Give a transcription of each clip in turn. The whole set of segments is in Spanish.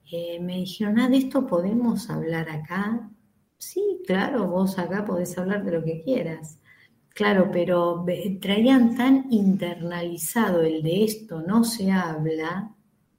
me dijeron, ¿de esto podemos hablar acá? Sí, claro, vos acá podés hablar de lo que quieras. Claro, pero traían tan internalizado el de esto no se habla,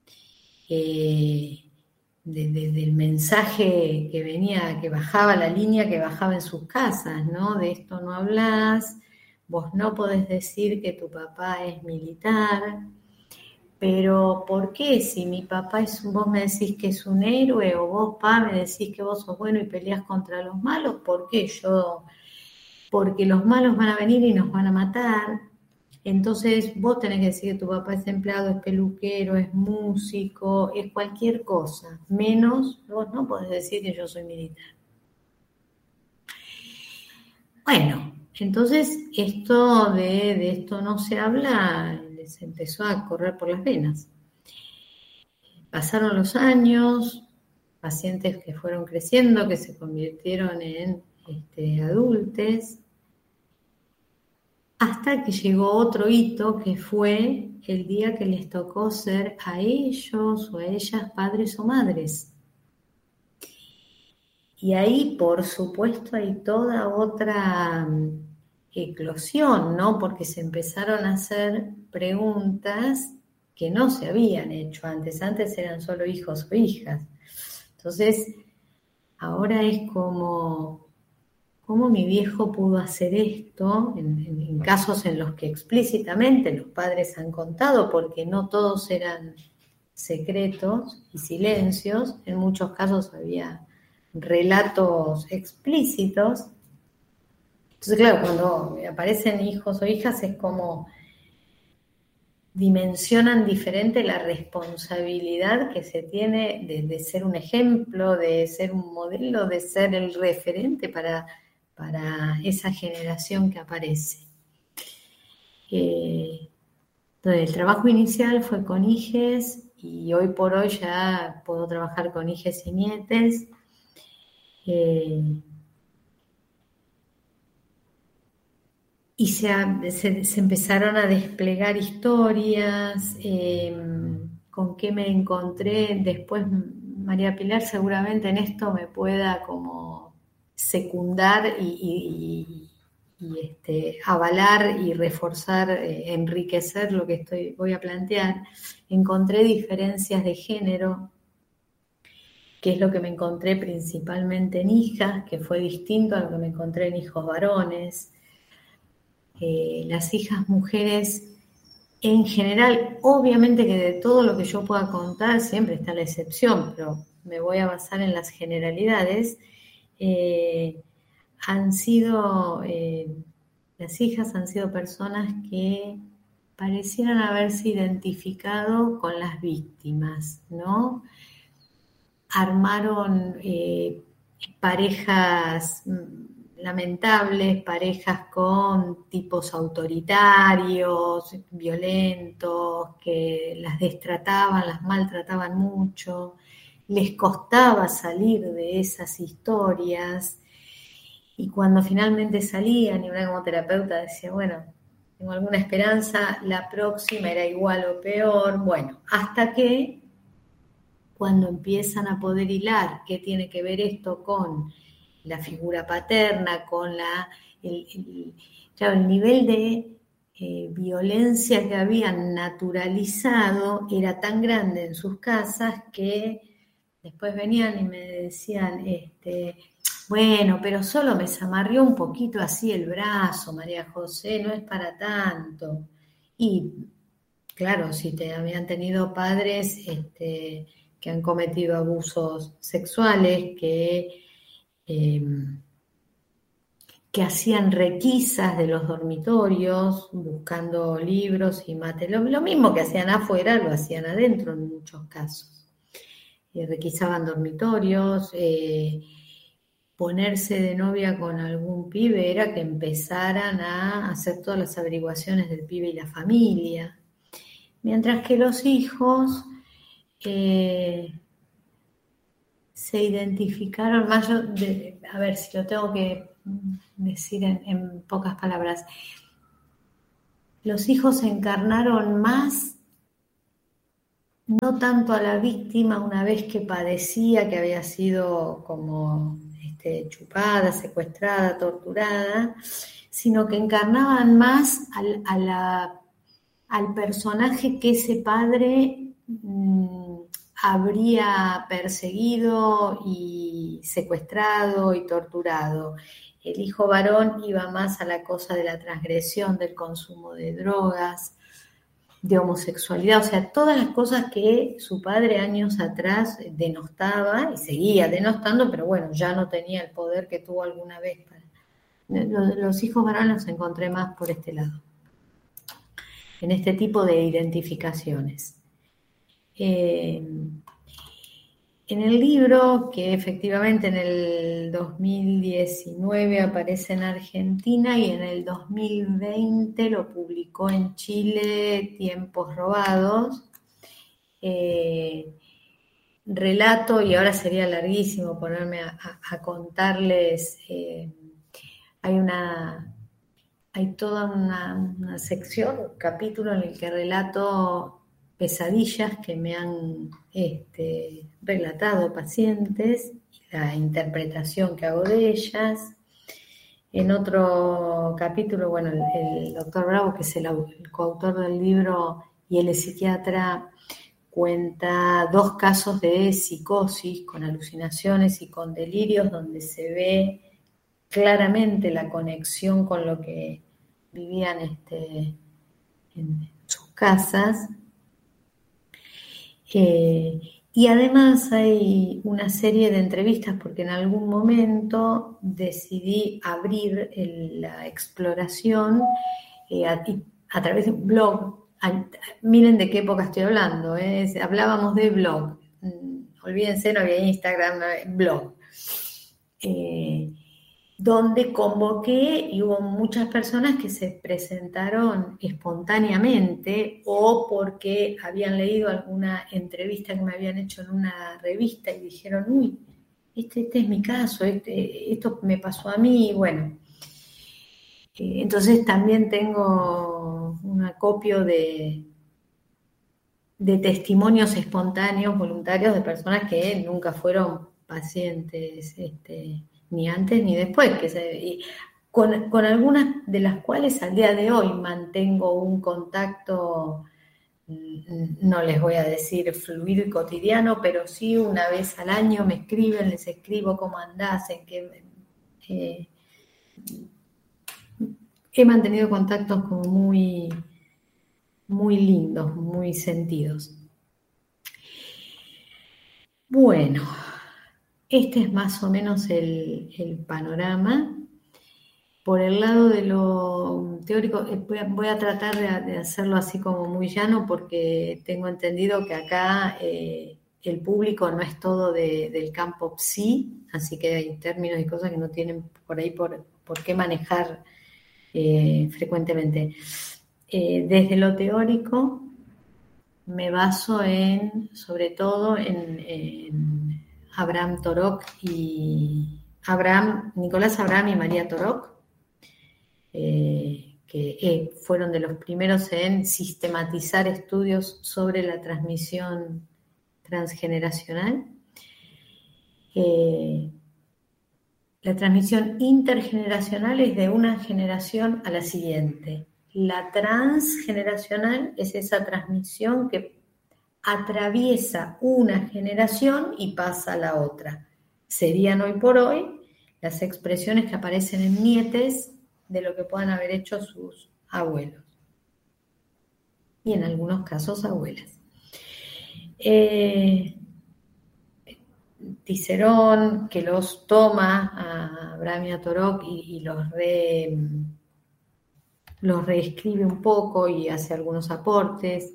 eh, del mensaje que venía, que bajaba la línea que bajaba en sus casas, ¿no? De esto no hablas, vos no podés decir que tu papá es militar, pero ¿por qué si mi papá vos me decís que es un héroe o vos, pa, me decís que vos sos bueno y peleas contra los malos? ¿Por qué yo? Porque los malos van a venir y nos van a matar. Entonces vos tenés que decir que tu papá es empleado, es peluquero, es músico, es cualquier cosa, menos vos no podés decir que yo soy militar. Bueno, entonces esto de esto no se habla, les empezó a correr por las venas. Pasaron los años, pacientes que fueron creciendo, que se convirtieron en adultos, hasta que llegó otro hito que fue el día que les tocó ser a ellos o a ellas padres o madres. Y ahí, por supuesto, hay toda otra eclosión, ¿no? Porque se empezaron a hacer preguntas que no se habían hecho antes. Antes eran solo hijos o hijas. Entonces, ahora es como, ¿cómo mi viejo pudo hacer esto? En casos en los que explícitamente los padres han contado, porque no todos eran secretos y silencios, en muchos casos había relatos explícitos. Entonces, claro, cuando aparecen hijos o hijas es como dimensionan diferente la responsabilidad que se tiene de ser un ejemplo, de ser un modelo, de ser el referente para esa generación que aparece. Entonces, el trabajo inicial fue con hijes y hoy por hoy ya puedo trabajar con hijes y nietes. Y se empezaron a desplegar historias, con qué me encontré. Después María Pilar seguramente en esto me pueda como secundar y avalar y reforzar, enriquecer lo que voy a plantear. Encontré diferencias de género, que es lo que me encontré principalmente en hijas, que fue distinto a lo que me encontré en hijos varones. Las hijas mujeres en general, obviamente que de todo lo que yo pueda contar siempre está la excepción, pero me voy a basar en las generalidades. eh, han sido, las hijas han sido personas que parecieran haberse identificado con las víctimas, ¿no? Armaron parejas lamentables, parejas con tipos autoritarios, violentos, que las destrataban, las maltrataban mucho, les costaba salir de esas historias, y cuando finalmente salían y una como terapeuta decía, bueno, tengo alguna esperanza, la próxima era igual o peor, bueno, hasta que cuando empiezan a poder hilar qué tiene que ver esto con la figura paterna, con claro, el nivel de violencia que habían naturalizado era tan grande en sus casas que después venían y me decían, bueno, pero solo me zamarrió un poquito así el brazo, María José, no es para tanto. Y claro, si te habían tenido padres que han cometido abusos sexuales, eh, que hacían requisas de los dormitorios, buscando libros y mate. Lo mismo que hacían afuera, lo hacían adentro en muchos casos. Requisaban dormitorios, ponerse de novia con algún pibe era que empezaran a hacer todas las averiguaciones del pibe y la familia. Mientras que los hijos se identificaron más, a ver si lo tengo que decir en pocas palabras, los hijos encarnaron más no tanto a la víctima una vez que padecía, que había sido como chupada, secuestrada, torturada, sino que encarnaban más al personaje que ese padre habría perseguido y secuestrado y torturado. El hijo varón iba más a la cosa de la transgresión, del consumo de drogas, de homosexualidad, o sea, todas las cosas que su padre años atrás denostaba y seguía denostando, pero bueno, ya no tenía el poder que tuvo alguna vez. Los hijos varones los encontré más por este lado, en este tipo de identificaciones. En el libro, que efectivamente en el 2019 aparece en Argentina y en el 2020 lo publicó en Chile, Tiempos Robados, relato, y ahora sería larguísimo ponerme a contarles, hay toda una sección, un capítulo en el que relato pesadillas que me han relatado pacientes, la interpretación que hago de ellas. En otro capítulo, bueno, el doctor Bravo, que es el coautor del libro y él es psiquiatra, cuenta 2 casos de psicosis con alucinaciones y con delirios donde se ve claramente la conexión con lo que vivían en sus casas. Y además hay una serie de entrevistas porque en algún momento decidí abrir la exploración a través de un blog. Miren de qué época estoy hablando, hablábamos de blog. Olvídense, no había Instagram, no había blog. Donde convoqué y hubo muchas personas que se presentaron espontáneamente o porque habían leído alguna entrevista que me habían hecho en una revista y dijeron, uy, este es mi caso, esto me pasó a mí, bueno. Entonces también tengo un acopio de testimonios espontáneos, voluntarios, de personas que nunca fueron pacientes, ni antes ni después, con algunas de las cuales al día de hoy mantengo un contacto, no les voy a decir fluido y cotidiano, pero sí una vez al año me escriben, les escribo cómo andás, en qué... he mantenido contactos como muy, muy lindos, muy sentidos. Bueno, este es más o menos el panorama. Por el lado de lo teórico, voy a tratar de hacerlo así como muy llano porque tengo entendido que acá el público no es todo del campo psi, así que hay términos y cosas que no tienen por ahí por qué manejar frecuentemente. Desde lo teórico me baso sobre todo en Abraham Torok Nicolás Abraham y María Torok, que fueron de los primeros en sistematizar estudios sobre la transmisión transgeneracional. La transmisión intergeneracional es de una generación a la siguiente. La transgeneracional es esa transmisión que atraviesa una generación y pasa a la otra. Serían hoy por hoy las expresiones que aparecen en nietes de lo que puedan haber hecho sus abuelos. Y en algunos casos abuelas. Cicerón, que los toma a Abraham y a Torok y los reescribe un poco y hace algunos aportes.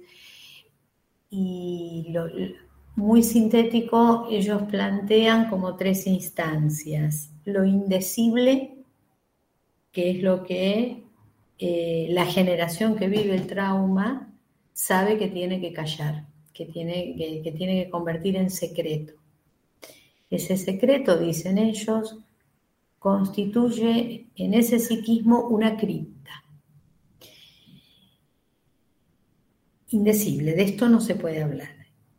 Y muy sintético, ellos plantean como 3 instancias. Lo indecible, que es lo que la generación que vive el trauma sabe que tiene que callar, que tiene que convertir en secreto. Ese secreto, dicen ellos, constituye en ese psiquismo una cripta. Indecible, de esto no se puede hablar.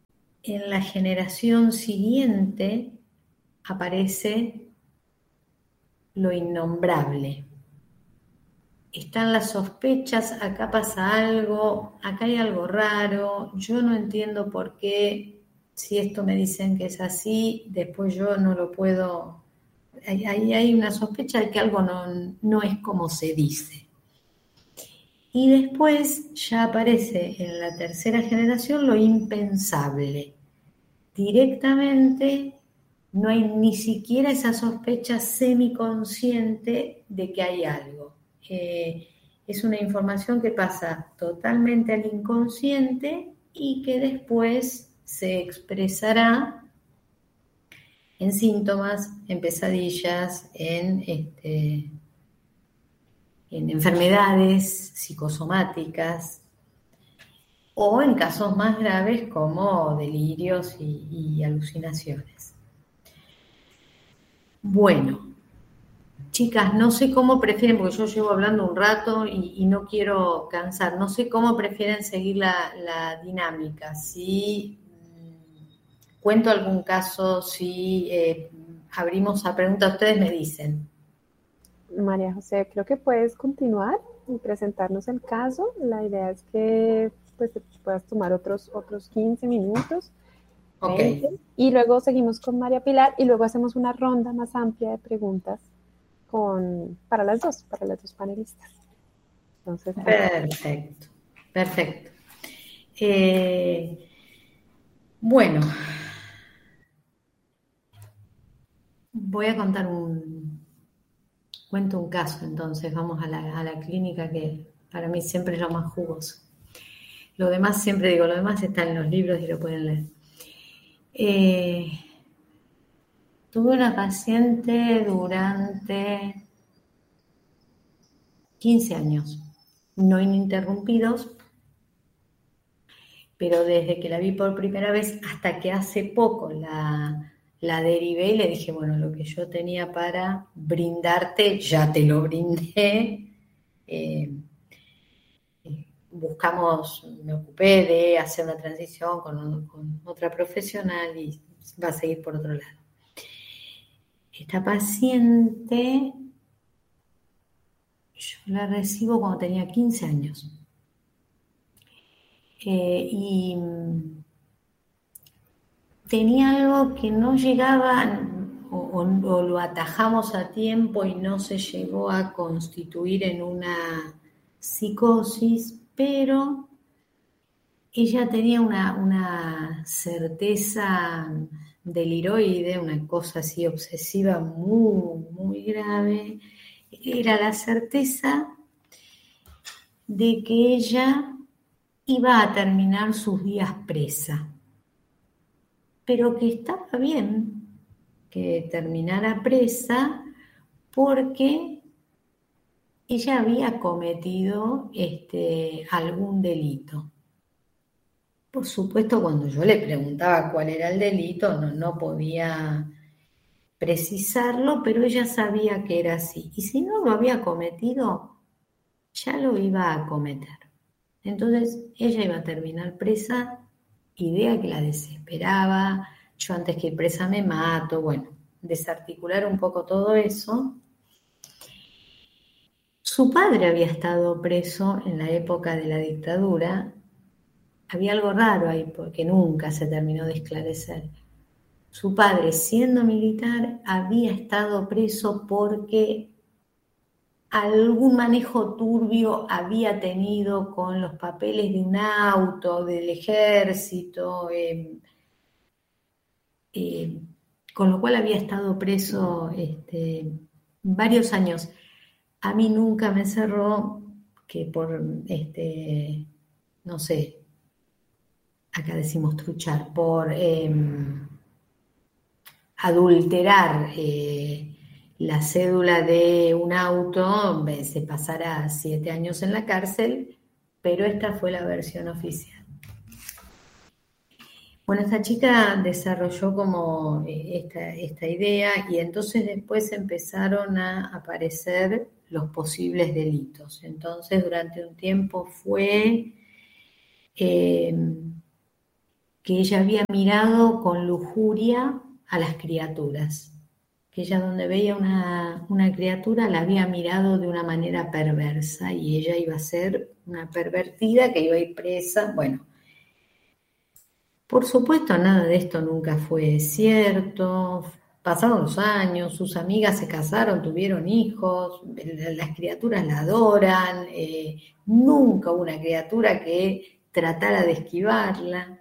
en la generación siguiente aparece lo innombrable. Están las sospechas, acá pasa algo, acá hay algo raro, yo no entiendo por qué, si esto me dicen que es así, después yo no lo puedo, hay una sospecha de que algo no es como se dice. Y después ya aparece en la tercera generación lo impensable. Directamente no hay ni siquiera esa sospecha semiconsciente de que hay algo. Es una información que pasa totalmente al inconsciente y que después se expresará en síntomas, en pesadillas, en enfermedades psicosomáticas o en casos más graves como delirios y alucinaciones. Bueno, chicas, no sé cómo prefieren, porque yo llevo hablando un rato y no quiero cansar, no sé cómo prefieren seguir la dinámica, si cuento algún caso, si abrimos a preguntas, ustedes me dicen. María José, creo que puedes continuar y presentarnos el caso. La idea es que pues, te puedas tomar otros 15 minutos, Ok, 20, y luego seguimos con María Pilar y luego hacemos una ronda más amplia de preguntas para las dos panelistas. Entonces, perfecto, perfecto. Eh, bueno, voy a cuento un caso, entonces vamos a la clínica que para mí siempre es lo más jugoso. Lo demás, siempre digo, lo demás está en los libros y lo pueden leer. Eh, Tuve una paciente durante 15 años, no ininterrumpidos, pero desde que la vi por primera vez hasta que hace poco la derivé y le dije, bueno, lo que yo tenía para brindarte, ya te lo brindé. Eh, Buscamos, me ocupé de hacer una transición con otra profesional y va a seguir por otro lado. Esta paciente, yo la recibo cuando tenía 15 años. Y tenía algo que no llegaba o lo atajamos a tiempo y no se llegó a constituir en una psicosis, pero ella tenía una certeza deliroide, una cosa así obsesiva muy, muy grave. Era la certeza de que ella iba a terminar sus días presa, pero que estaba bien que terminara presa porque ella había cometido algún delito. Por supuesto, cuando yo le preguntaba cuál era el delito, no podía precisarlo, pero ella sabía que era así. Y si no lo había cometido, ya lo iba a cometer. Entonces, ella iba a terminar presa, idea que la desesperaba. Yo antes que ir presa me mato. Bueno, desarticular un poco todo eso. Su padre había estado preso en la época de la dictadura. Había algo raro ahí porque nunca se terminó de esclarecer. Su padre, siendo militar, había estado preso porque algún manejo turbio había tenido con los papeles de un auto, del ejército, eh, con lo cual había estado preso varios años. A mí nunca me cerró que por, no sé, acá decimos truchar, por adulterar la cédula de un auto, se pasará 7 años en la cárcel, pero esta fue la versión oficial. Bueno, esta chica desarrolló como esta idea y entonces después empezaron a aparecer los posibles delitos. Entonces durante un tiempo fue que ella había mirado con lujuria a las criaturas, que ella donde veía una criatura la había mirado de una manera perversa y ella iba a ser una pervertida que iba a ir presa. Bueno, por supuesto nada de esto nunca fue cierto. Pasaron los años, sus amigas se casaron, tuvieron hijos, las criaturas la adoran, nunca hubo una criatura que tratara de esquivarla.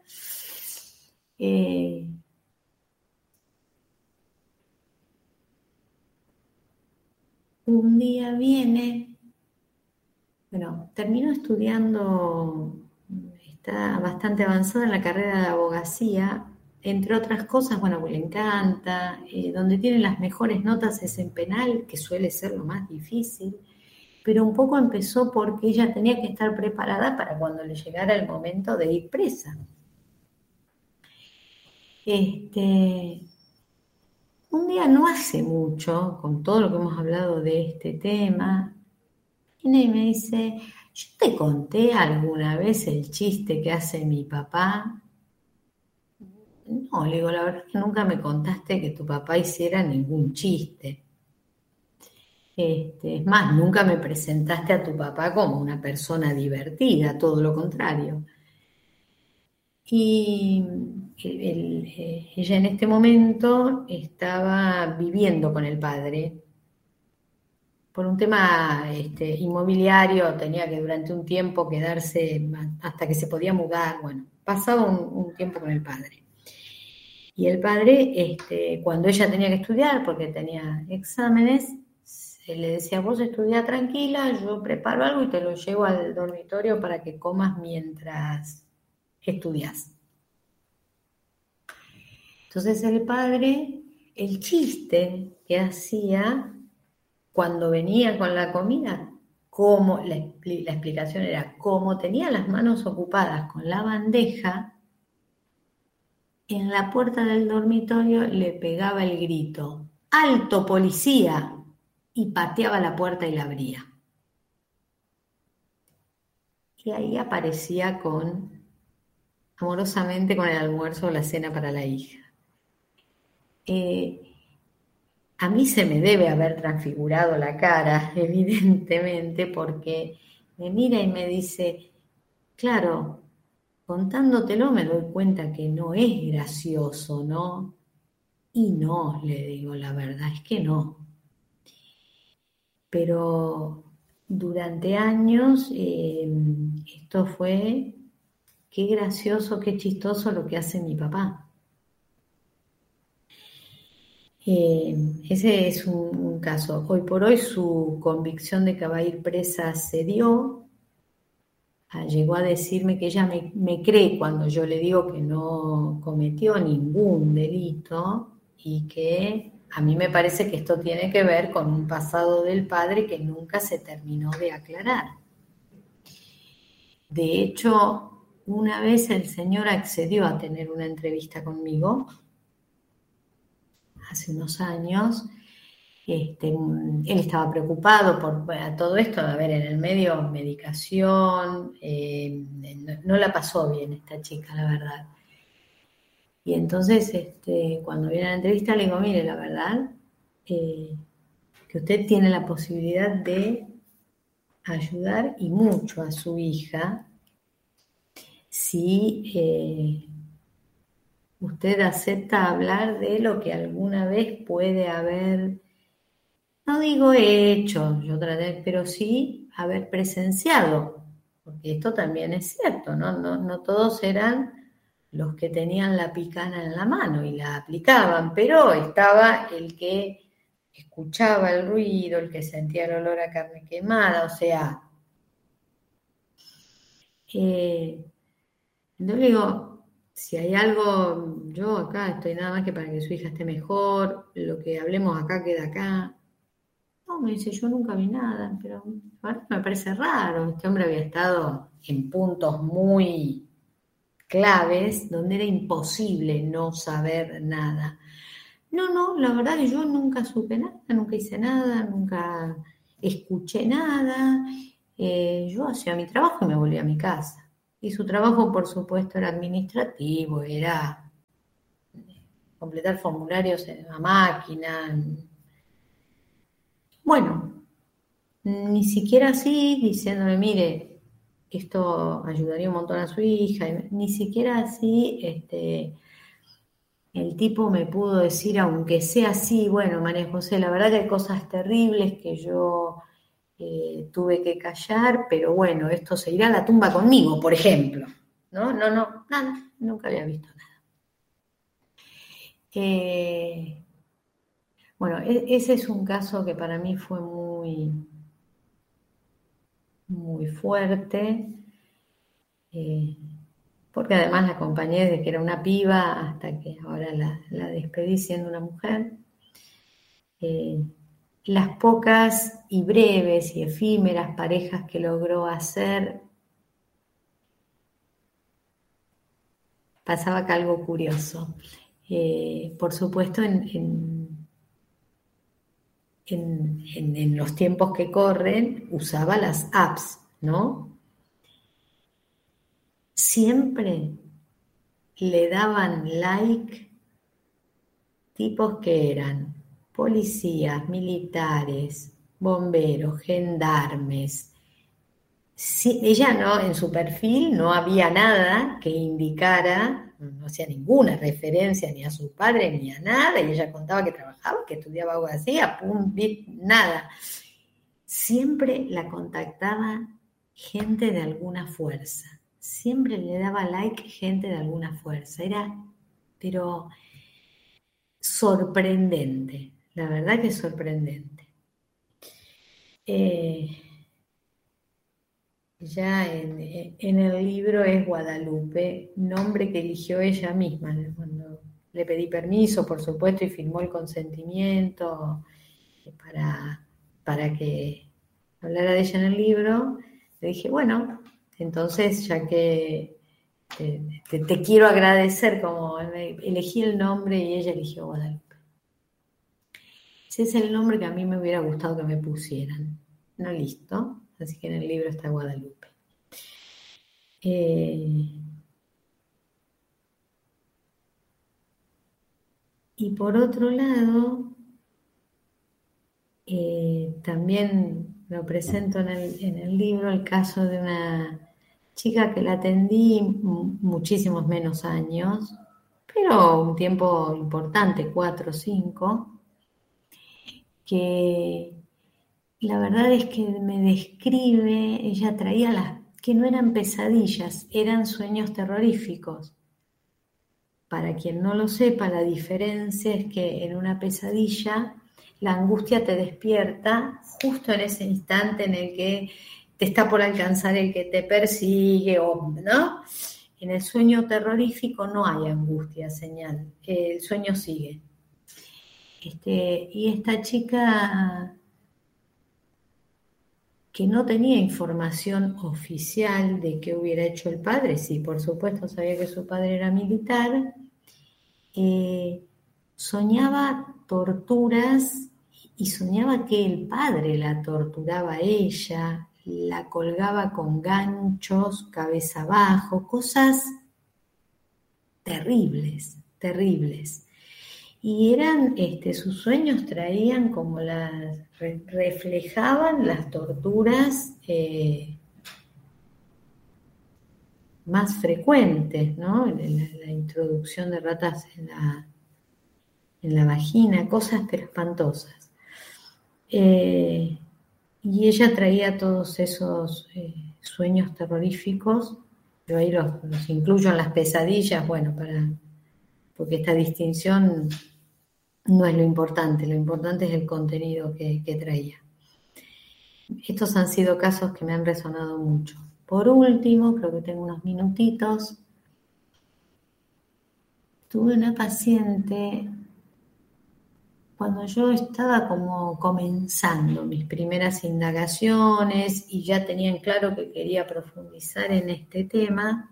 Un día viene, bueno, terminó estudiando, está bastante avanzada en la carrera de abogacía, entre otras cosas, bueno, pues le encanta, donde tiene las mejores notas es en penal, que suele ser lo más difícil, pero un poco empezó porque ella tenía que estar preparada para cuando le llegara el momento de ir presa. Un día no hace mucho, con todo lo que hemos hablado de este tema, viene y me dice, yo te conté alguna vez el chiste que hace mi papá. No, le digo, la verdad es que nunca me contaste que tu papá hiciera ningún chiste. Es más, nunca me presentaste a tu papá como una persona divertida, todo lo contrario. Y ella en este momento estaba viviendo con el padre. Por un tema inmobiliario, tenía que durante un tiempo quedarse hasta que se podía mudar. Bueno, pasaba un tiempo con el padre. Y el padre, cuando ella tenía que estudiar, porque tenía exámenes, se le decía, vos estudia tranquila, yo preparo algo y te lo llevo al dormitorio para que comas mientras estudias. Entonces el padre, el chiste que hacía cuando venía con la comida, como la explicación era, como tenía las manos ocupadas con la bandeja, en la puerta del dormitorio le pegaba el grito, ¡alto policía! Y pateaba la puerta y la abría. Y ahí aparecía amorosamente con el almuerzo o la cena para la hija. A mí se me debe haber transfigurado la cara, evidentemente, porque me mira y me dice, claro, contándotelo me doy cuenta que no es gracioso, ¿no? Y no, le digo, la verdad es que no. Pero durante años esto fue, qué gracioso, qué chistoso lo que hace mi papá. Ese es un caso. Hoy por hoy su convicción de que va a ir presa se dio. Llegó a decirme que ella me cree cuando yo le digo que no cometió ningún delito y que a mí me parece que esto tiene que ver con un pasado del padre que nunca se terminó de aclarar. De hecho, una vez el señor accedió a tener una entrevista conmigo, hace unos años. Él estaba preocupado por todo esto, a ver, en el medio medicación, no la pasó bien esta chica, la verdad. Y entonces, cuando viene a la entrevista, le digo, mire, la verdad, que usted tiene la posibilidad de ayudar y mucho a su hija si usted acepta hablar de lo que alguna vez puede haber, no digo hecho, pero sí haber presenciado, porque esto también es cierto, ¿no? No todos eran los que tenían la picana en la mano y la aplicaban, pero estaba el que escuchaba el ruido, el que sentía el olor a carne quemada, o sea, entonces digo, si hay algo, yo acá estoy nada más que para que su hija esté mejor, lo que hablemos acá queda acá. No, me dice, yo nunca vi nada, pero ahora me parece raro. Este hombre había estado en puntos muy claves donde era imposible no saber nada. No, la verdad que yo nunca supe nada, nunca hice nada, nunca escuché nada. Yo hacía mi trabajo y me volví a mi casa. Y su trabajo, por supuesto, era administrativo, era completar formularios a máquina. Bueno, ni siquiera así, diciéndome, mire, esto ayudaría un montón a su hija, ni siquiera así, el tipo me pudo decir, aunque sea así, bueno, María José, la verdad que hay cosas terribles que yo tuve que callar, pero bueno, esto se irá a la tumba conmigo, por ejemplo. No, nada, nunca había visto nada. Bueno, ese es un caso que para mí fue muy, muy fuerte, porque además la acompañé desde que era una piba hasta que ahora la despedí siendo una mujer. Las pocas y breves y efímeras parejas que logró hacer, pasaba acá algo curioso. Por supuesto, en los tiempos que corren, usaba las apps, ¿no? Siempre le daban like tipos que eran policías, militares, bomberos, gendarmes. Sí, ella no, en su perfil no había nada que indicara, no hacía ninguna referencia ni a su padre ni a nada, y ella contaba que trabajaba, que estudiaba algo así, nada. Siempre la contactaba gente de alguna fuerza, siempre le daba like gente de alguna fuerza, era, pero sorprendente, la verdad que es sorprendente. Ya en el libro es Guadalupe, nombre que eligió ella misma, cuando le pedí permiso, por supuesto, y firmó el consentimiento para que hablara de ella en el libro. Le dije, bueno, entonces ya que te quiero agradecer, como elegí el nombre y ella eligió Guadalupe. Ese es el nombre que a mí me hubiera gustado que me pusieran. No, listo, así que en el libro está Guadalupe. Y por otro lado, también lo presento en el libro el caso de una chica que la atendí muchísimos menos años, pero un tiempo importante, 4 o 5, que la verdad es que me describe, ella traía las que no eran pesadillas, eran sueños terroríficos. Para quien no lo sepa, la diferencia es que en una pesadilla la angustia te despierta justo en ese instante en el que te está por alcanzar el que te persigue, ¿no? En el sueño terrorífico no hay angustia, señal, el sueño sigue. Y esta chica, que no tenía información oficial de qué hubiera hecho el padre, sí, por supuesto sabía que su padre era militar, soñaba torturas y soñaba que el padre la torturaba a ella, la colgaba con ganchos, cabeza abajo, cosas terribles, terribles. Y eran, sus sueños traían como reflejaban las torturas más frecuentes, ¿no? La introducción de ratas en la vagina, cosas pero espantosas. Y ella traía todos esos sueños terroríficos, yo ahí los incluyo en las pesadillas, bueno, porque esta distinción no es lo importante es el contenido que traía. Estos han sido casos que me han resonado mucho. Por último, creo que tengo unos minutitos, tuve una paciente cuando yo estaba como comenzando mis primeras indagaciones y ya tenía en claro que quería profundizar en este tema.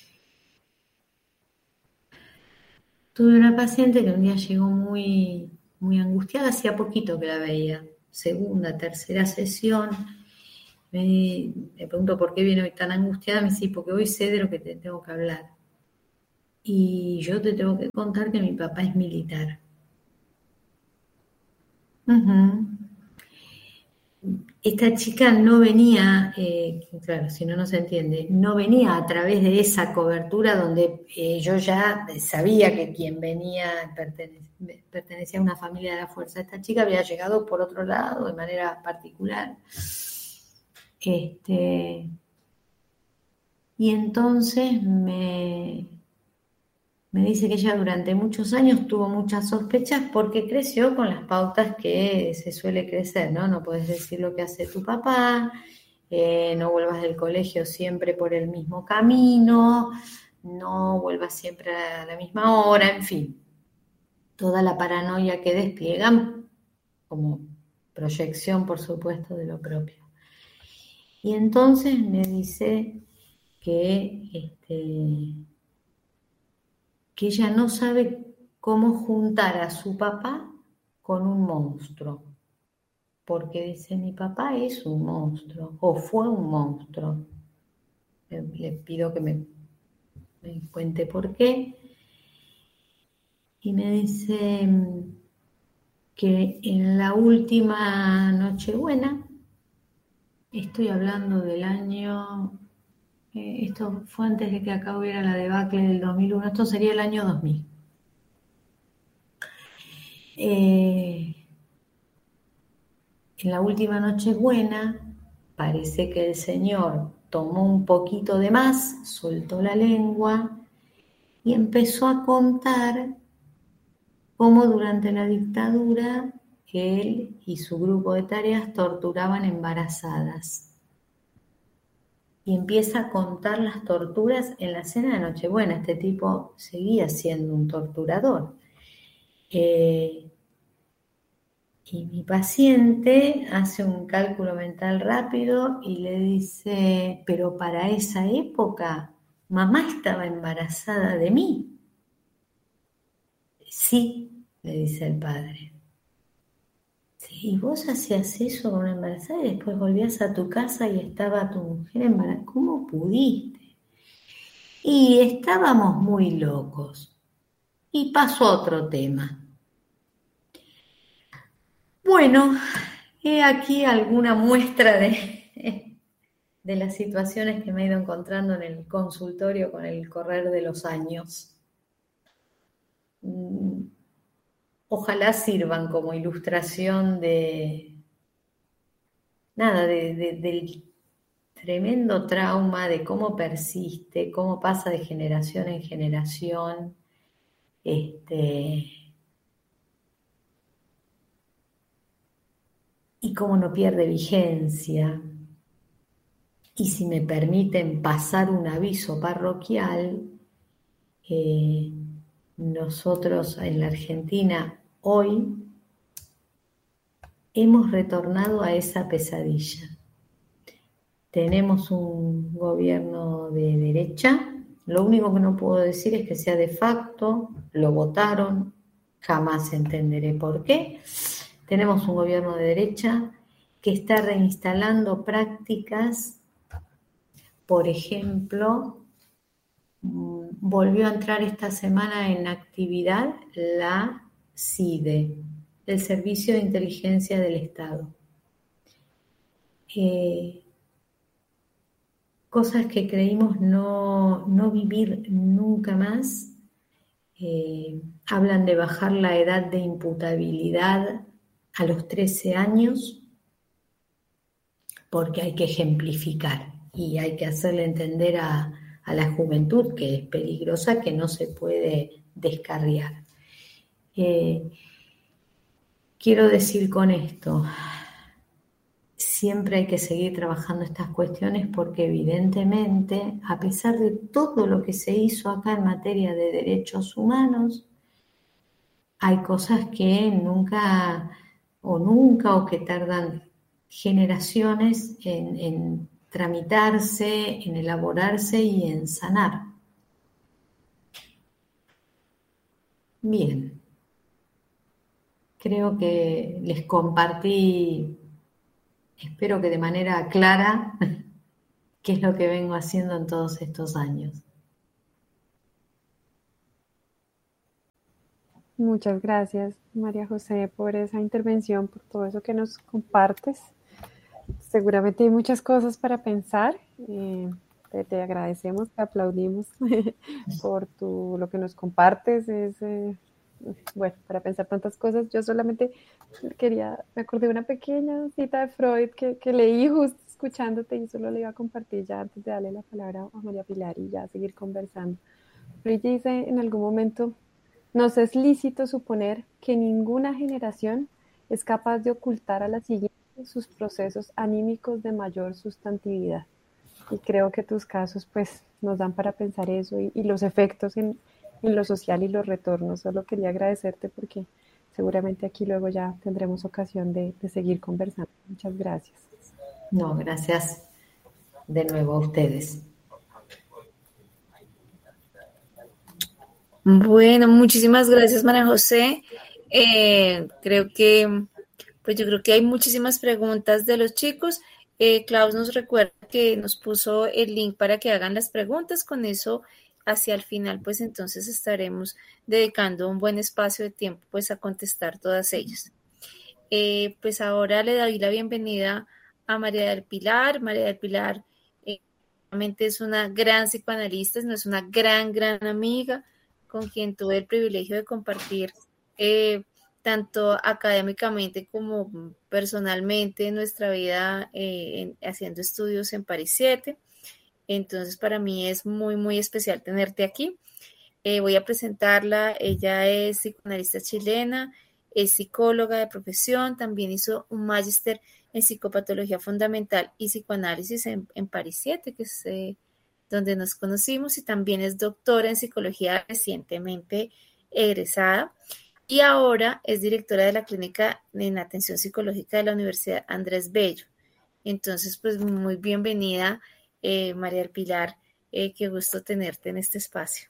Tuve una paciente que un día llegó muy, muy angustiada, hacía poquito que la veía, segunda, tercera sesión, Le pregunto por qué viene hoy tan angustiada, me dice, porque hoy sé de lo que te tengo que hablar. Y yo te tengo que contar que mi papá es militar. Ujú. Esta chica no venía, claro, si no, no se entiende, no venía a través de esa cobertura donde yo ya sabía que quien venía pertenecía a una familia de la fuerza. Esta chica había llegado por otro lado, de manera particular. Y entonces me dice que ella durante muchos años tuvo muchas sospechas porque creció con las pautas que se suele crecer, ¿no? No puedes decir lo que hace tu papá, no vuelvas del colegio siempre por el mismo camino, no vuelvas siempre a la misma hora, en fin, toda la paranoia que despliegan como proyección, por supuesto, de lo propio. Y entonces me dice que ella no sabe cómo juntar a su papá con un monstruo, porque dice, mi papá es un monstruo, o fue un monstruo. Le pido que me cuente por qué, y me dice que en la última Nochebuena, estoy hablando del año, esto fue antes de que acá hubiera la debacle del 2001, esto sería el año 2000. En la última Nochebuena, parece que el señor tomó un poquito de más, soltó la lengua y empezó a contar cómo durante la dictadura él y su grupo de tareas torturaban embarazadas. Y empieza a contar las torturas en la cena de Nochebuena. Este tipo seguía siendo un torturador. Y mi paciente hace un cálculo mental rápido y le dice, pero para esa época, mamá estaba embarazada de mí. Sí, le dice el padre. Sí, y vos hacías eso con una embarazada y después volvías a tu casa y estaba tu mujer embarazada. ¿Cómo pudiste? Y estábamos muy locos. Y pasó a otro tema. Bueno, he aquí alguna muestra de las situaciones que me he ido encontrando en el consultorio con el correr de los años. Ojalá sirvan como ilustración del tremendo trauma, de cómo persiste, cómo pasa de generación en generación, y cómo no pierde vigencia. Y si me permiten pasar un aviso parroquial, nosotros en la Argentina hoy hemos retornado a esa pesadilla. Tenemos un gobierno de derecha, lo único que no puedo decir es que sea de facto, lo votaron, jamás entenderé por qué. Tenemos un gobierno de derecha que está reinstalando prácticas, por ejemplo, volvió a entrar esta semana en actividad la CIDE, el Servicio de Inteligencia del Estado. Cosas que creímos no vivir nunca más. Hablan de bajar la edad de imputabilidad a los 13 años porque hay que ejemplificar y hay que hacerle entender a la juventud que es peligrosa, que no se puede descarriar. Quiero decir con esto, siempre hay que seguir trabajando estas cuestiones porque evidentemente, a pesar de todo lo que se hizo acá en materia de derechos humanos, hay cosas que nunca o que tardan generaciones en tramitarse, en elaborarse y en sanar. Bien, creo que les compartí espero que de manera clara, qué es lo que vengo haciendo en todos estos años. Muchas gracias, María José, por esa intervención, por todo eso que nos compartes. Seguramente hay muchas cosas para pensar. Te agradecemos, te aplaudimos por lo que nos compartes. Bueno, para pensar tantas cosas. Yo solamente me acordé de una pequeña cita de Freud que leí justo escuchándote y solo le iba a compartir ya antes de darle la palabra a María Pilar y ya seguir conversando. Freud dice en algún momento: nos es lícito suponer que ninguna generación es capaz de ocultar a la siguiente sus procesos anímicos de mayor sustantividad. Y creo que tus casos pues nos dan para pensar eso y los efectos en lo social y los retornos. Solo quería agradecerte porque seguramente aquí luego ya tendremos ocasión de seguir conversando. Muchas gracias. No, gracias de nuevo a ustedes. Bueno, muchísimas gracias, María José. Yo creo que hay muchísimas preguntas de los chicos. Klaus nos recuerda que nos puso el link para que hagan las preguntas. Con eso, hacia el final, pues entonces estaremos dedicando un buen espacio de tiempo pues a contestar todas ellas. Pues ahora le doy la bienvenida a María del Pilar. María del Pilar realmente es una gran psicoanalista, es una gran amiga con quien tuve el privilegio de compartir tanto académicamente como personalmente en nuestra vida haciendo estudios en París 7. Entonces para mí es muy especial tenerte aquí. Voy a presentarla. Ella es psicoanalista chilena, es psicóloga de profesión, también hizo un magíster en psicopatología fundamental y psicoanálisis en París 7, que es donde nos conocimos, y también es doctora en psicología recientemente egresada, y ahora es directora de la clínica en atención psicológica de la Universidad Andrés Bello. Entonces, pues muy bienvenida, María del Pilar, qué gusto tenerte en este espacio.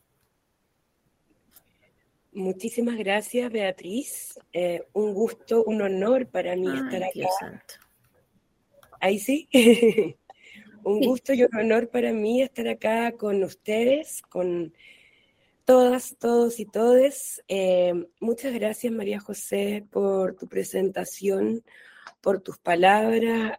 Muchísimas gracias, Beatriz. Un gusto, un honor para mí estar acá. Dios santo. Ahí sí. Un gusto y un honor para mí estar acá con ustedes, con todas, todos y todes. Muchas gracias, María José, por tu presentación, por tus palabras,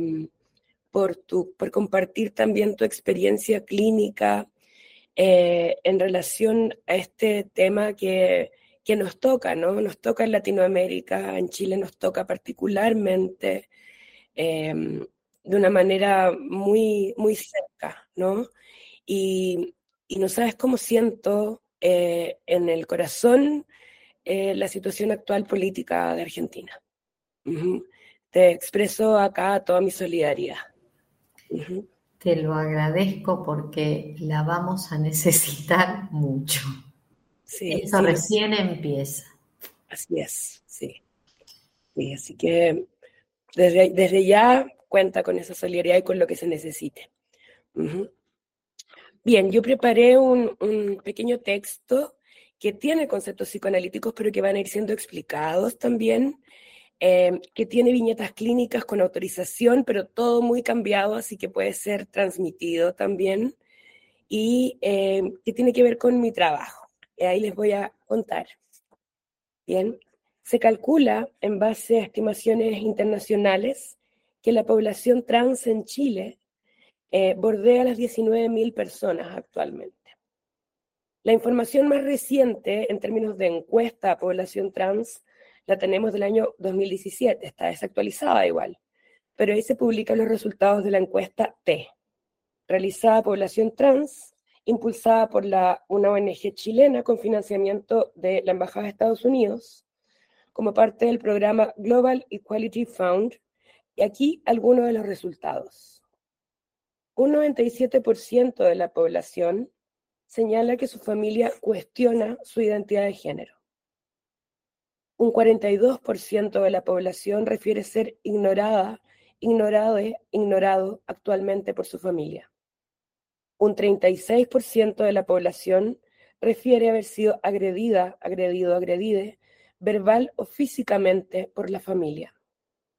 por compartir también tu experiencia clínica en relación a este tema que nos toca, ¿no? Nos toca en Latinoamérica, en Chile nos toca particularmente, de una manera muy cerca, ¿no? Y no sabes cómo siento en el corazón la situación actual política de Argentina. Uh-huh. Te expreso acá toda mi solidaridad. Uh-huh. Te lo agradezco porque la vamos a necesitar mucho. Sí, Eso sí, recién empieza. Así es, sí. Sí, así que desde ya cuenta con esa solidaridad y con lo que se necesite. Uh-huh. Bien, yo preparé un pequeño texto que tiene conceptos psicoanalíticos, pero que van a ir siendo explicados también, que tiene viñetas clínicas con autorización, pero todo muy cambiado, así que puede ser transmitido también, y que tiene que ver con mi trabajo. Ahí les voy a contar. Bien. Se calcula, en base a estimaciones internacionales, que la población trans en Chile bordea las 19.000 personas actualmente. La información más reciente en términos de encuesta a población trans la tenemos del año 2017, está desactualizada igual, pero ahí se publican los resultados de la encuesta T, realizada a población trans, impulsada por una ONG chilena con financiamiento de la Embajada de Estados Unidos, como parte del programa Global Equality Fund, y aquí algunos de los resultados. Un 97% de la población señala que su familia cuestiona su identidad de género. Un 42% de la población refiere ser ignorado actualmente por su familia. Un 36% de la población refiere haber sido agredido, agredide, verbal o físicamente por la familia.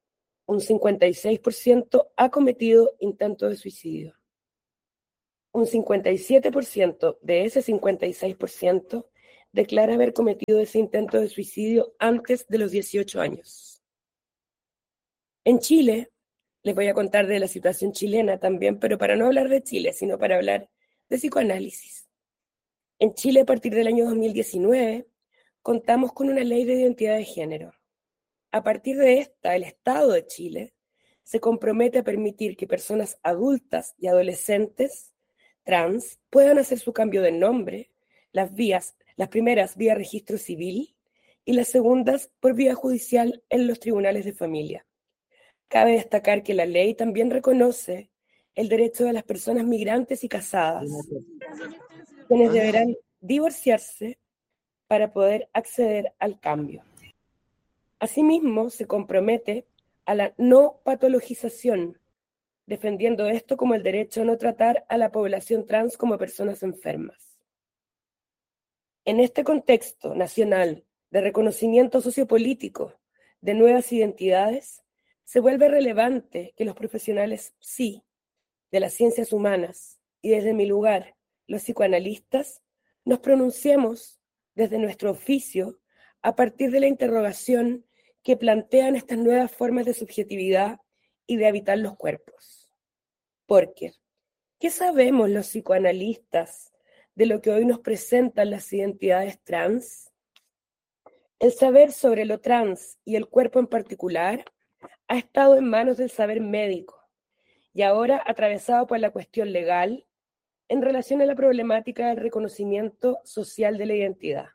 un 56% ha cometido intentos de suicidio. Un 57% de ese 56% declara haber cometido ese intento de suicidio antes de los 18 años. En Chile, les voy a contar de la situación chilena también, pero para no hablar de Chile, sino para hablar de psicoanálisis. En Chile, a partir del año 2019, contamos con una ley de identidad de género. A partir de esta, el Estado de Chile se compromete a permitir que personas adultas y adolescentes trans puedan hacer su cambio de nombre, las primeras vía registro civil y las segundas por vía judicial en los tribunales de familia. Cabe destacar que la ley también reconoce el derecho de las personas migrantes y casadas, quienes deberán divorciarse para poder acceder al cambio. Asimismo, se compromete a la no patologización, defendiendo esto como el derecho a no tratar a la población trans como personas enfermas. En este contexto nacional de reconocimiento sociopolítico de nuevas identidades, se vuelve relevante que los profesionales de las ciencias humanas y desde mi lugar, los psicoanalistas, nos pronunciemos desde nuestro oficio a partir de la interrogación que plantean estas nuevas formas de subjetividad y de habitar los cuerpos. Porque, ¿qué sabemos los psicoanalistas de lo que hoy nos presentan las identidades trans? El saber sobre lo trans y el cuerpo en particular ha estado en manos del saber médico y ahora atravesado por la cuestión legal en relación a la problemática del reconocimiento social de la identidad.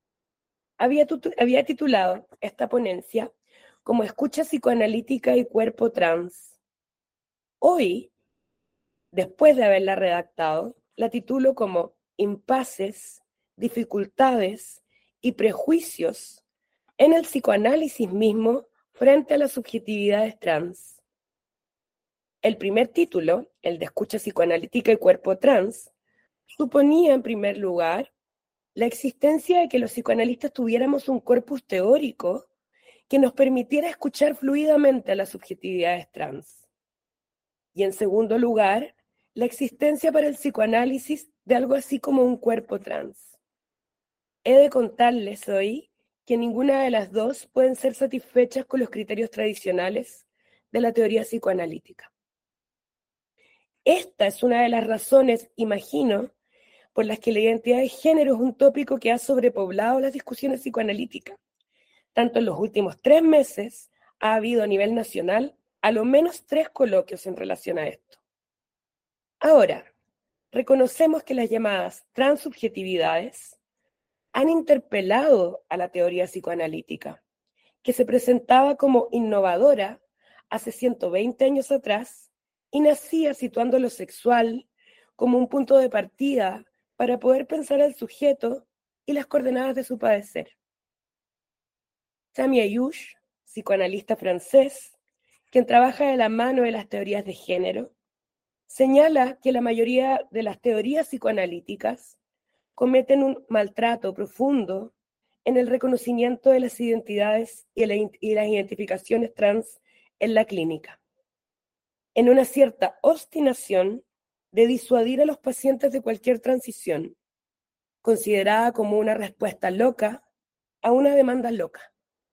Había titulado esta ponencia como Escucha psicoanalítica y cuerpo trans. Hoy, después de haberla redactado, la titulo como Impases, dificultades y prejuicios en el psicoanálisis mismo frente a las subjetividades trans. El primer título, el de Escucha psicoanalítica y cuerpo trans, suponía en primer lugar la existencia de que los psicoanalistas tuviéramos un corpus teórico que nos permitiera escuchar fluidamente a las subjetividades trans. Y en segundo lugar, la existencia para el psicoanálisis de algo así como un cuerpo trans. He de contarles hoy que ninguna de las dos pueden ser satisfechas con los criterios tradicionales de la teoría psicoanalítica. Esta es una de las razones, imagino, por las que la identidad de género es un tópico que ha sobrepoblado las discusiones psicoanalíticas. Tanto en los últimos 3 meses ha habido a nivel nacional a lo menos 3 coloquios en relación a esto. Ahora, reconocemos que las llamadas transsubjetividades han interpelado a la teoría psicoanalítica, que se presentaba como innovadora hace 120 años atrás y nacía situando lo sexual como un punto de partida para poder pensar al sujeto y las coordenadas de su padecer. Sami Ayush, psicoanalista francés, quien trabaja de la mano de las teorías de género, señala que la mayoría de las teorías psicoanalíticas cometen un maltrato profundo en el reconocimiento de las identidades y las identificaciones trans en la clínica, en una cierta obstinación de disuadir a los pacientes de cualquier transición, considerada como una respuesta loca a una demanda loca.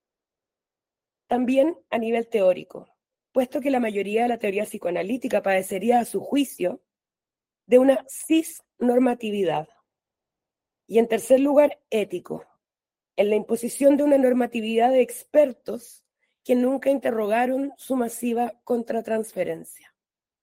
También a nivel teórico, puesto que la mayoría de la teoría psicoanalítica padecería a su juicio de una cisnormatividad. Y en tercer lugar, ético, en la imposición de una normatividad de expertos que nunca interrogaron su masiva contratransferencia.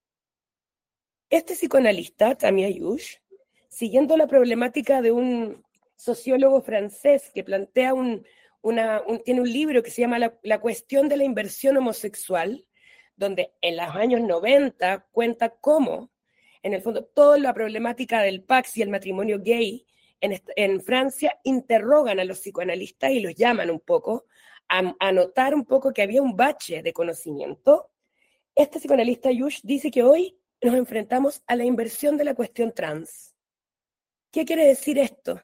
Este psicoanalista, Sami Ayush, siguiendo la problemática de un sociólogo francés que plantea tiene un libro que se llama La cuestión de la inversión homosexual, donde en los años 90 cuenta cómo, en el fondo, toda la problemática del PAX y el matrimonio gay en Francia interrogan a los psicoanalistas y los llaman un poco a notar un poco que había un bache de conocimiento. Este psicoanalista Ayush dice que hoy nos enfrentamos a la inversión de la cuestión trans. ¿Qué quiere decir esto?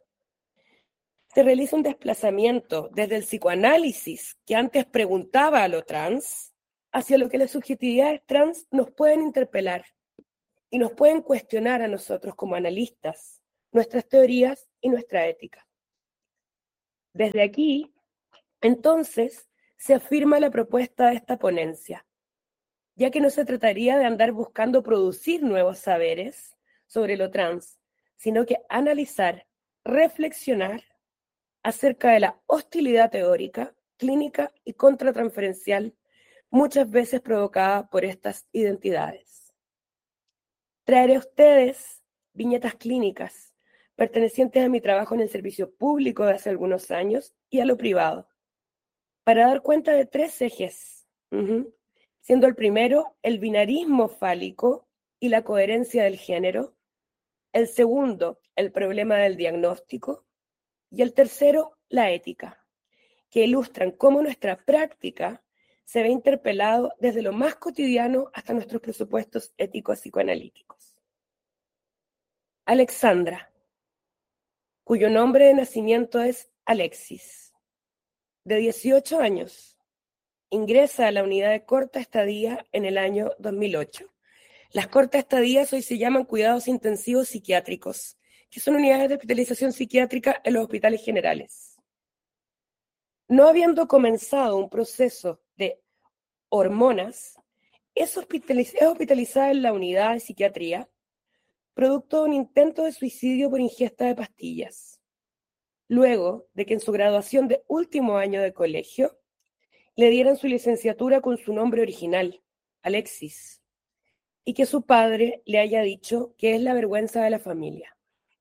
Se realiza un desplazamiento desde el psicoanálisis que antes preguntaba a lo trans hacia lo que las subjetividades trans nos pueden interpelar y nos pueden cuestionar a nosotros como analistas, nuestras teorías y nuestra ética. Desde aquí, entonces, se afirma la propuesta de esta ponencia, ya que no se trataría de andar buscando producir nuevos saberes sobre lo trans, sino que analizar, reflexionar acerca de la hostilidad teórica, clínica y contratransferencial, muchas veces provocada por estas identidades. Traeré a ustedes viñetas clínicas pertenecientes a mi trabajo en el servicio público de hace algunos años y a lo privado, para dar cuenta de 3 ejes, siendo el primero el binarismo fálico y la coherencia del género, el segundo el problema del diagnóstico y el tercero la ética, que ilustran cómo nuestra práctica se ve interpelado desde lo más cotidiano hasta nuestros presupuestos éticos psicoanalíticos. Alexandra, cuyo nombre de nacimiento es Alexis, de 18 años, ingresa a la unidad de corta estadía en el año 2008. Las cortas estadías hoy se llaman cuidados intensivos psiquiátricos, que son unidades de hospitalización psiquiátrica en los hospitales generales. No habiendo comenzado un proceso de hormonas, es hospitalizada en la unidad de psiquiatría, producto de un intento de suicidio por ingesta de pastillas, luego de que en su graduación de último año de colegio le dieran su licenciatura con su nombre original, Alexis, y que su padre le haya dicho que es la vergüenza de la familia.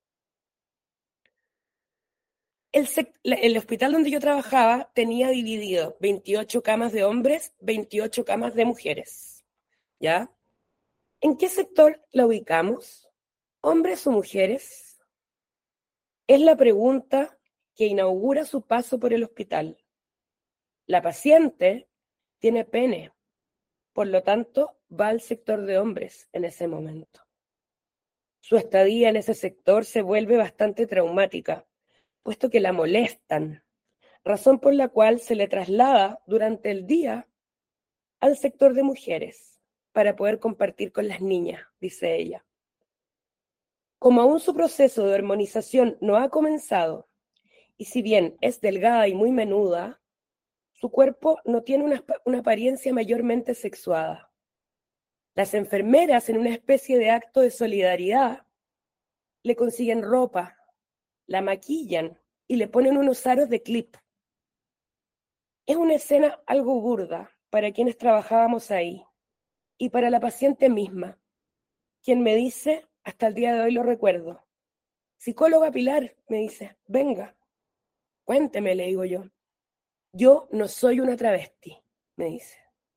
El hospital donde yo trabajaba tenía dividido 28 camas de hombres, 28 camas de mujeres, ¿ya? ¿En qué sector la ubicamos? ¿Hombres o mujeres? Es la pregunta que inaugura su paso por el hospital. La paciente tiene pene, por lo tanto, va al sector de hombres en ese momento. Su estadía en ese sector se vuelve bastante traumática, puesto que la molestan, razón por la cual se le traslada durante el día al sector de mujeres para poder compartir con las niñas, dice ella. Como aún su proceso de hormonización no ha comenzado, y si bien es delgada y muy menuda, su cuerpo no tiene una apariencia mayormente sexuada. Las enfermeras, en una especie de acto de solidaridad, le consiguen ropa, la maquillan y le ponen unos aros de clip. Es una escena algo burda para quienes trabajábamos ahí y para la paciente misma, quien me dice, hasta el día de hoy lo recuerdo, psicóloga Pilar, me dice, venga, cuénteme, le digo yo. Yo no soy una travesti, me dice.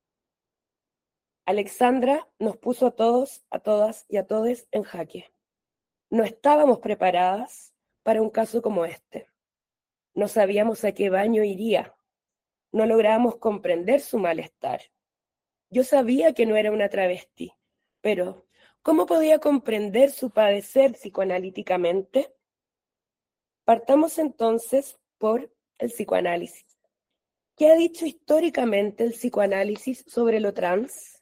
Alexandra nos puso a todos, a todas y a todes en jaque. No estábamos preparadas para un caso como este. No sabíamos a qué baño iría. No lográbamos comprender su malestar. Yo sabía que no era una travesti, pero ¿cómo podía comprender su padecer psicoanalíticamente? Partamos entonces por el psicoanálisis. ¿Qué ha dicho históricamente el psicoanálisis sobre lo trans?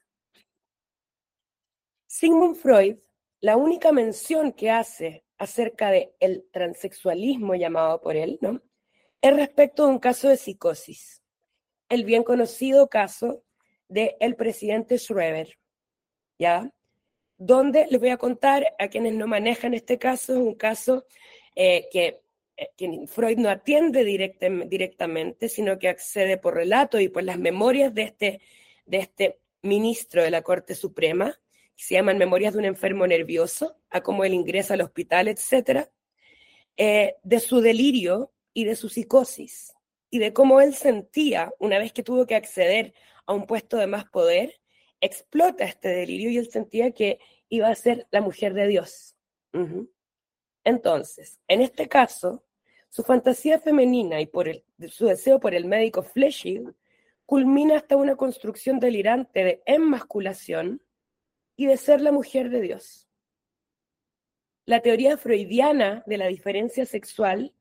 Sigmund Freud, la única mención que hace acerca del transexualismo llamado por él, ¿no?, es respecto de un caso de psicosis, el bien conocido caso del presidente Schreber, ¿ya? Donde les voy a contar a quienes no manejan este caso, es un caso que Freud no atiende directamente, sino que accede por relato y por las memorias de este ministro de la Corte Suprema, que se llaman Memorias de un enfermo nervioso, a cómo él ingresa al hospital, etc., de su delirio y de su psicosis, y de cómo él sentía, una vez que tuvo que acceder a un puesto de más poder, explota este delirio y él sentía que iba a ser la mujer de Dios. Entonces, en este caso, su fantasía femenina y su deseo por el médico Flechig culmina hasta una construcción delirante de emasculación y de ser la mujer de Dios. La teoría freudiana de la diferencia sexual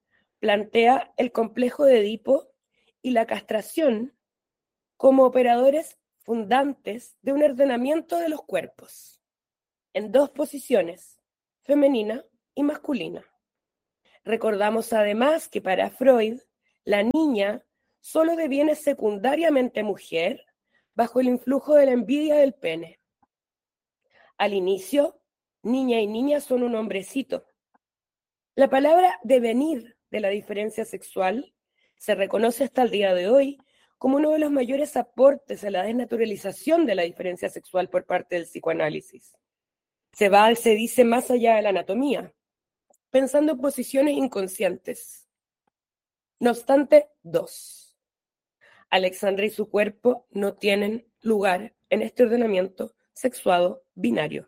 plantea el complejo de Edipo y la castración como operadores fundantes de un ordenamiento de los cuerpos, en dos posiciones, femenina y masculina. Recordamos además que para Freud, la niña solo deviene secundariamente mujer bajo el influjo de la envidia del pene. Al inicio, niña y niña son un hombrecito. La palabra devenir de la diferencia sexual se reconoce hasta el día de hoy como uno de los mayores aportes a la desnaturalización de la diferencia sexual por parte del psicoanálisis. Se dice más allá de la anatomía, pensando en posiciones inconscientes. No obstante, dos. Alexandra y su cuerpo no tienen lugar en este ordenamiento sexuado binario.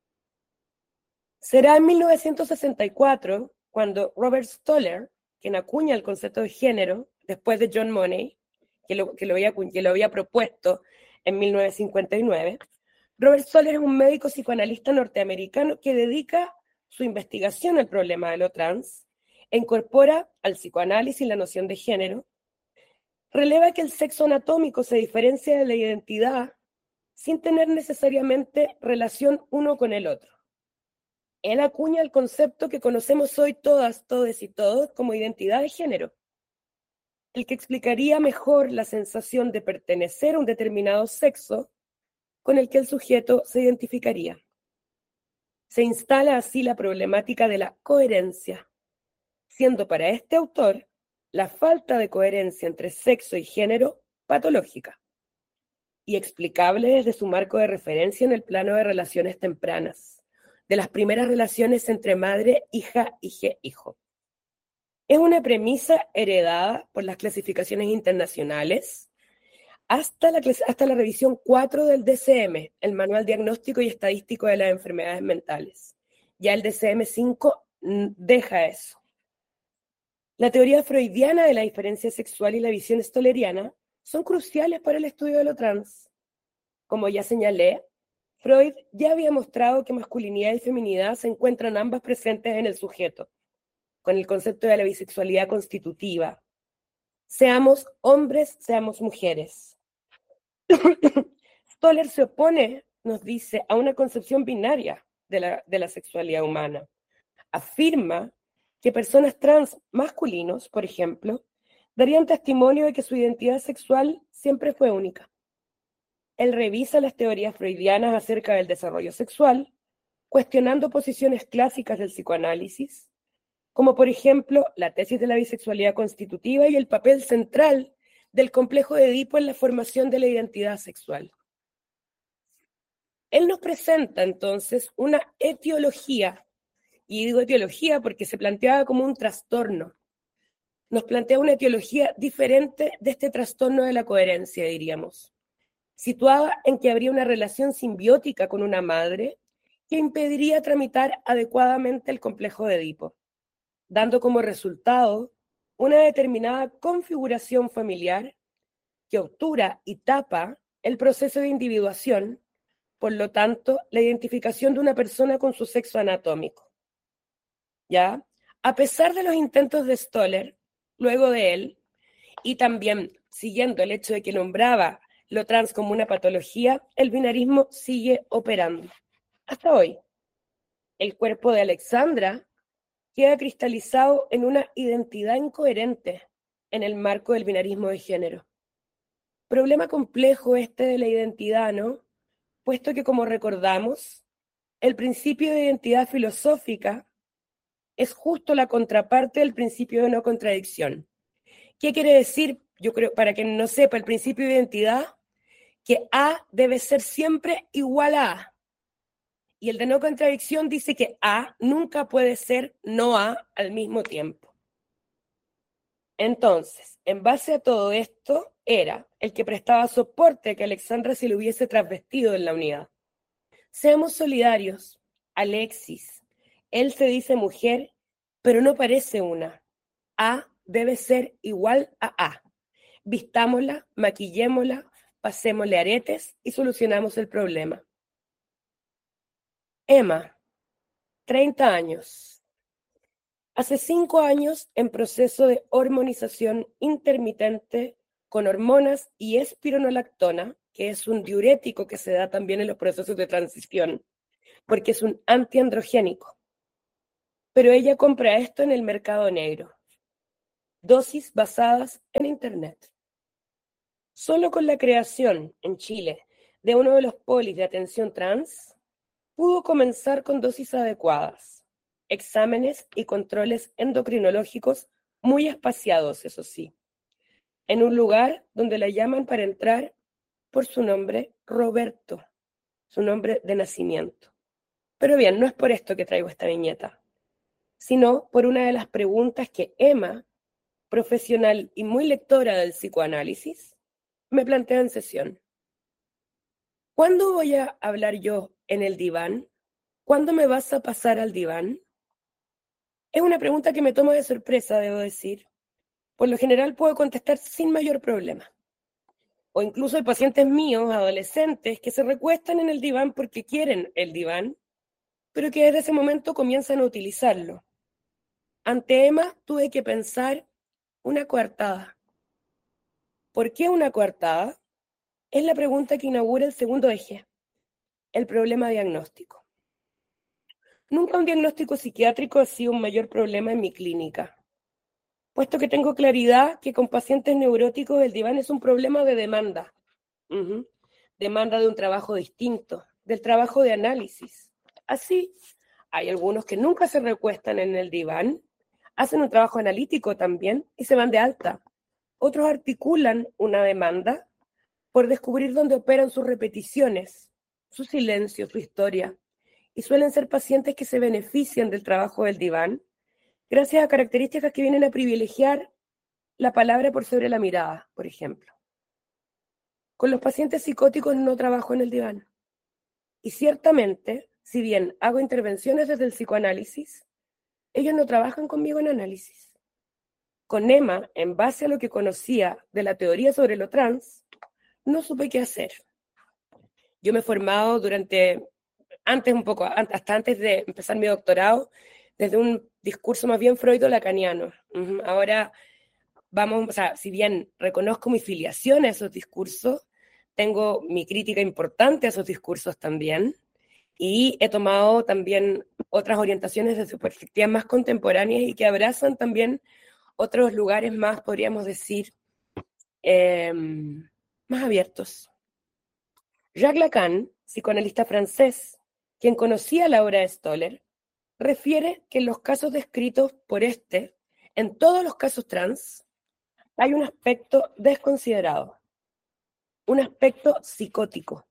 Será en 1964 cuando Robert Stoller, quien acuña el concepto de género después de John Money, que lo había propuesto en 1959, Robert Stoller es un médico psicoanalista norteamericano que dedica su investigación al problema de lo trans e incorpora al psicoanálisis la noción de género. Releva que el sexo anatómico se diferencia de la identidad sin tener necesariamente relación uno con el otro. Él acuña el concepto que conocemos hoy todas, todes y todos como identidad de género, el que explicaría mejor la sensación de pertenecer a un determinado sexo con el que el sujeto se identificaría. Se instala así la problemática de la coherencia, siendo para este autor la falta de coherencia entre sexo y género patológica y explicable desde su marco de referencia en el plano de relaciones tempranas, de las primeras relaciones entre madre, hija, hijo. Es una premisa heredada por las clasificaciones internacionales hasta la revisión 4 del DSM, el Manual Diagnóstico y Estadístico de las Enfermedades Mentales. Ya el DSM-5 deja eso. La teoría freudiana de la diferencia sexual y la visión stolleriana son cruciales para el estudio de lo trans. Como ya señalé, Freud ya había mostrado que masculinidad y feminidad se encuentran ambas presentes en el sujeto, con el concepto de la bisexualidad constitutiva. Seamos hombres, seamos mujeres. Stoller se opone, nos dice, a una concepción binaria de la sexualidad humana. Afirma que personas trans masculinos, por ejemplo, darían testimonio de que su identidad sexual siempre fue única. Él revisa las teorías freudianas acerca del desarrollo sexual, cuestionando posiciones clásicas del psicoanálisis, como por ejemplo la tesis de la bisexualidad constitutiva y el papel central del complejo de Edipo en la formación de la identidad sexual. Él nos presenta entonces una etiología, y digo etiología porque se planteaba como un trastorno. Nos plantea una etiología diferente de este trastorno de la coherencia, diríamos, situada en que habría una relación simbiótica con una madre que impediría tramitar adecuadamente el complejo de Edipo, dando como resultado una determinada configuración familiar que obtura y tapa el proceso de individuación, por lo tanto, la identificación de una persona con su sexo anatómico. ¿Ya? A pesar de los intentos de Stoller, luego de él, y también siguiendo el hecho de que nombraba lo trans como una patología, el binarismo sigue operando. Hasta hoy, el cuerpo de Alexandra queda cristalizado en una identidad incoherente en el marco del binarismo de género. Problema complejo este de la identidad, ¿no? Puesto que, como recordamos, el principio de identidad filosófica es justo la contraparte del principio de no contradicción. ¿Qué quiere decir? Yo creo, para quien no sepa, el principio de identidad, que A debe ser siempre igual a A. Y el de no contradicción dice que A nunca puede ser no A al mismo tiempo. Entonces, en base a todo esto, era el que prestaba soporte a que Alexandra se le hubiese transvestido en la unidad. Seamos solidarios, Alexis. Él se dice mujer, pero no parece una. A debe ser igual a A. Vistámosla, maquillémosla, pasémosle aretes y solucionamos el problema. Emma, 30 años. Hace 5 años en proceso de hormonización intermitente con hormonas y espironolactona, que es un diurético que se da también en los procesos de transición, porque es un antiandrogénico. Pero ella compra esto en el mercado negro. Dosis basadas en Internet. Solo con la creación en Chile de uno de los polis de atención trans, pudo comenzar con dosis adecuadas, exámenes y controles endocrinológicos muy espaciados, eso sí, en un lugar donde la llaman para entrar por su nombre Roberto, su nombre de nacimiento. Pero bien, no es por esto que traigo esta viñeta, sino por una de las preguntas que Emma, profesional y muy lectora del psicoanálisis, me plantea en sesión. ¿Cuándo voy a hablar yo en el diván? ¿Cuándo me vas a pasar al diván? Es una pregunta que me toma de sorpresa, debo decir. Por lo general puedo contestar sin mayor problema. O incluso hay pacientes míos, adolescentes, que se recuestan en el diván porque quieren el diván, pero que desde ese momento comienzan a utilizarlo. Ante Emma tuve que pensar una coartada. ¿Por qué una coartada? Es la pregunta que inaugura el segundo eje, el problema diagnóstico. Nunca un diagnóstico psiquiátrico ha sido un mayor problema en mi clínica, puesto que tengo claridad que con pacientes neuróticos el diván es un problema de demanda. Demanda de un trabajo distinto, del trabajo de análisis. Así, hay algunos que nunca se recuestan en el diván, hacen un trabajo analítico también y se van de alta. Otros articulan una demanda por descubrir dónde operan sus repeticiones, su silencio, su historia, y suelen ser pacientes que se benefician del trabajo del diván gracias a características que vienen a privilegiar la palabra por sobre la mirada, por ejemplo. Con los pacientes psicóticos no trabajo en el diván. Y ciertamente, si bien hago intervenciones desde el psicoanálisis, ellos no trabajan conmigo en análisis. Con Emma, en base a lo que conocía de la teoría sobre lo trans, no supe qué hacer. Yo me he formado hasta antes de empezar mi doctorado, desde un discurso más bien freudo-lacaniano. Ahora si bien reconozco mi filiación a esos discursos, tengo mi crítica importante a esos discursos también, y he tomado también otras orientaciones desde perspectivas más contemporáneas y que abrazan también otros lugares más, podríamos decir, más abiertos. Jacques Lacan, psicoanalista francés, quien conocía la obra de Stoller, refiere que en los casos descritos por en todos los casos trans, hay un aspecto desconsiderado, un aspecto psicótico.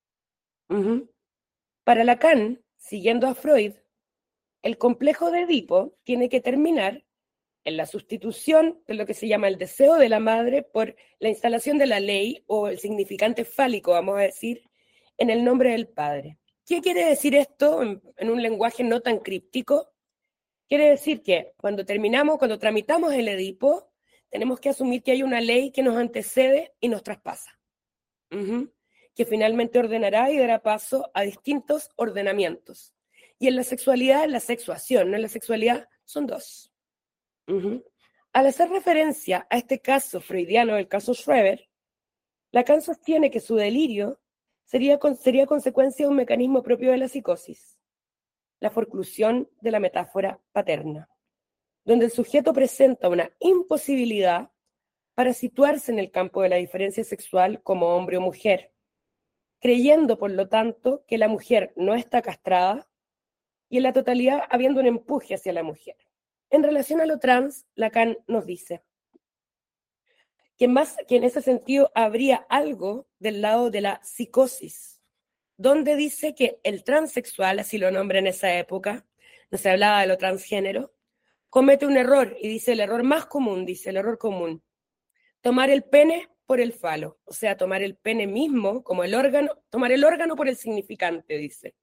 Para Lacan, siguiendo a Freud, el complejo de Edipo tiene que terminar en la sustitución de lo que se llama el deseo de la madre por la instalación de la ley o el significante fálico, vamos a decir, en el nombre del padre. ¿Qué quiere decir esto en un lenguaje no tan críptico? Quiere decir que cuando tramitamos el Edipo, tenemos que asumir que hay una ley que nos antecede y nos traspasa, que finalmente ordenará y dará paso a distintos ordenamientos. Y en la sexualidad, en la sexuación, no en la sexualidad, son dos. Al hacer referencia a este caso freudiano, el caso Schreber, Lacan sostiene que su delirio sería consecuencia de un mecanismo propio de la psicosis, la forclusión de la metáfora paterna, donde el sujeto presenta una imposibilidad para situarse en el campo de la diferencia sexual como hombre o mujer, creyendo, por lo tanto, que la mujer no está castrada y en la totalidad habiendo un empuje hacia la mujer. En relación a lo trans, Lacan nos dice que en ese sentido habría algo del lado de la psicosis, donde dice que el transexual, así lo nombra en esa época, no se hablaba de lo transgénero, comete un error, y dice el error más común, el error común, tomar el pene por el falo, o sea, tomar el pene mismo como el órgano, tomar el órgano por el significante, dice.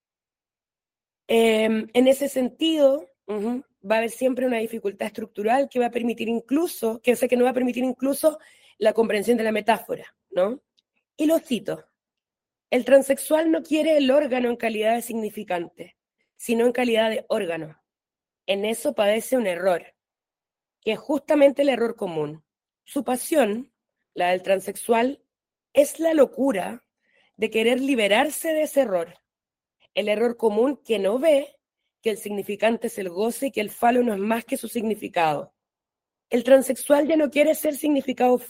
En ese sentido, va a haber siempre una dificultad estructural que no va a permitir incluso la comprensión de la metáfora, ¿no? Y lo cito: el transexual no quiere el órgano en calidad de significante, sino en calidad de órgano. En eso padece un error, que es justamente el error común. Su pasión, la del transexual, es la locura de querer liberarse de ese error. El error común que no ve que el significante es el goce y que el falo no es más que su significado. El transexual ya no quiere ser significado